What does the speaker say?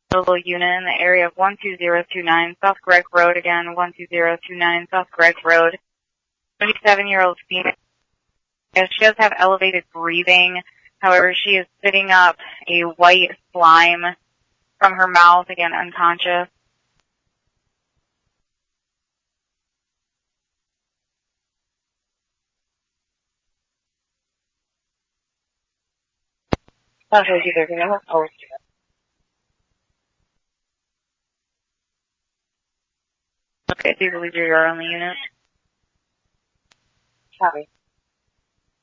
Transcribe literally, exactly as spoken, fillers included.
Little unit in the area of one two zero two nine South Greg Road again, one two zero two nine South Greg Road. twenty-seven-year-old female. She does have elevated breathing. However, she is spitting up a white slime from her mouth, again, unconscious. Okay, do you believe you're on the unit? Copy.